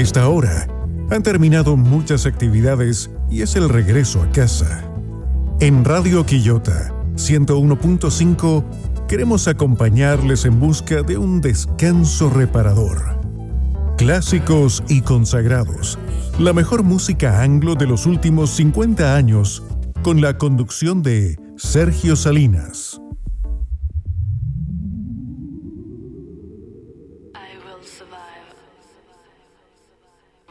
esta hora han terminado muchas actividades y es el regreso a casa. En Radio Quillota 101.5 queremos acompañarles en busca de un descanso reparador. Clásicos y consagrados, la mejor música anglo de los últimos 50 años, con la conducción de Sergio Salinas.